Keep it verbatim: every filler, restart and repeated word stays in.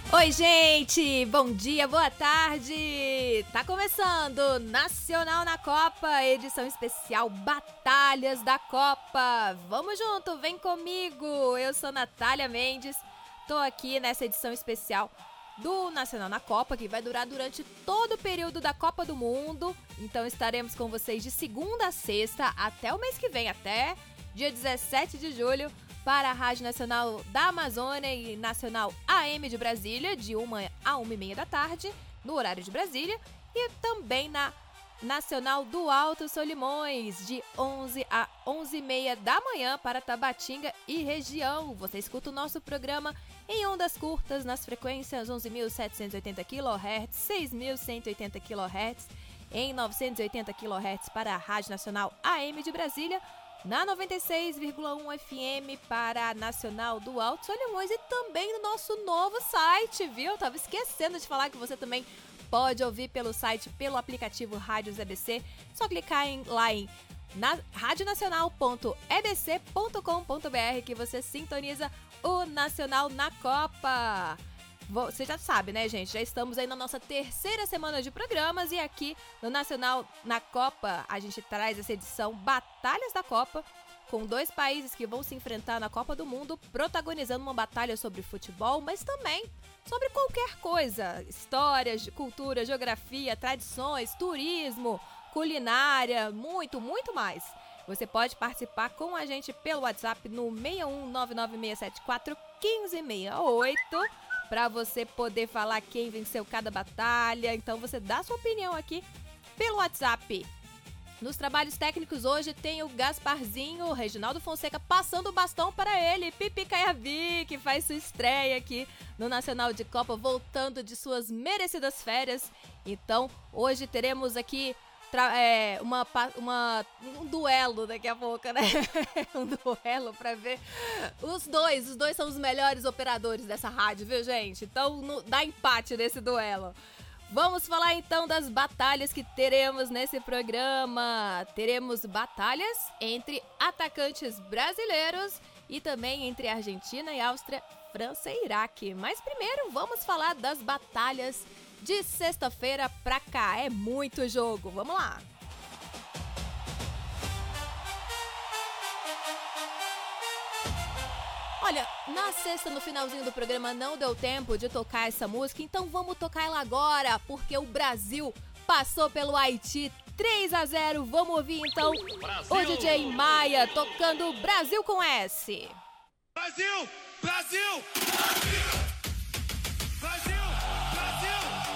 Oi, gente! Bom dia, boa tarde! Tá começando Nacional na Copa, edição especial Batalhas da Copa. Vamos junto, vem comigo! Eu sou Natália Mendes, tô aqui nessa edição especial do Nacional na Copa, que vai durar durante todo o período da Copa do Mundo. Então estaremos com vocês de segunda a sexta até o mês que vem, até dia dezessete de julho, para a Rádio Nacional da Amazônia e Nacional A M de Brasília, de uma a uma e meia da tarde, no horário de Brasília, e também na Nacional do Alto Solimões, de onze a onze e meia da manhã, para Tabatinga e região. Você escuta o nosso programa em ondas curtas, nas frequências onze mil setecentos e oitenta quilohertz, seis mil cento e oitenta quilohertz, em novecentos e oitenta quilohertz para a Rádio Nacional A M de Brasília, na noventa e seis vírgula um F M para a Nacional do Alto Solimões e também no nosso novo site, viu? Eu tava esquecendo de falar que você também pode ouvir pelo site, pelo aplicativo Rádios E B C. Só clicar em, lá em na, radionacional ponto e b c ponto com ponto b r que você sintoniza o Nacional na Copa. Você já sabe, né, gente? Já estamos aí na nossa terceira semana de programas e aqui no Nacional na Copa a gente traz essa edição Batalhas da Copa, com dois países que vão se enfrentar na Copa do Mundo, protagonizando uma batalha sobre futebol, mas também sobre qualquer coisa. Histórias, cultura, geografia, tradições, turismo, culinária, muito, muito mais. Você pode participar com a gente pelo WhatsApp no seis um nove nove seis sete quatro um cinco seis oito para você poder falar quem venceu cada batalha. Então você dá sua opinião aqui pelo WhatsApp. Nos trabalhos técnicos hoje tem o Gasparzinho, o Reginaldo Fonseca, passando o bastão para ele, Pipi Caiabi, que faz sua estreia aqui no Nacional de Copa, voltando de suas merecidas férias. Então hoje teremos aqui É, uma, uma, um duelo daqui a pouco, né? Um duelo pra ver os dois. Os dois são os melhores operadores dessa rádio, viu, gente? Então no, dá empate nesse duelo. Vamos falar então das batalhas que teremos nesse programa. Teremos batalhas entre atacantes brasileiros e também entre Argentina e Áustria, França e Iraque. Mas primeiro vamos falar das batalhas de sexta-feira pra cá. É muito jogo, vamos lá! Olha, na sexta, no finalzinho do programa, não deu tempo de tocar essa música, então vamos tocar ela agora, porque o Brasil passou pelo Haiti três a zero. Vamos ouvir então Brasil. O D J Maia tocando Brasil com S. Brasil! Brasil! Brasil!